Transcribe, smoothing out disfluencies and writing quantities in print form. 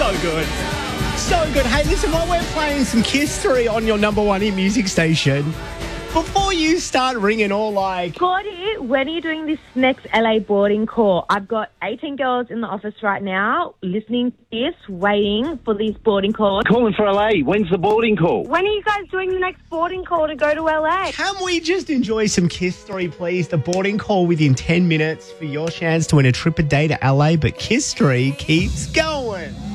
So good. So good. Hey, listen, while we're playing some Kiss 3 on your number one hit music station, before you start ringing all like... Gordy, when are you doing this next LA boarding call? I've got 18 girls in the office right now listening to this, waiting for these boarding calls. Calling for LA. When's the boarding call? When are you guys doing the next boarding call to go to LA? Can we just enjoy some Kiss 3, please? The boarding call within 10 minutes for your chance to win a trip a day to LA, but Kiss 3 keeps going.